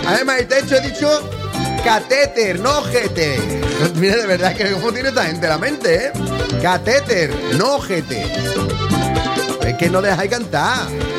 Además, te he dicho catéter, no ojete. Mira, de verdad que cómo tiene esta gente la mente, ¿eh? Catéter, no ojete. Es que no dejáis cantar.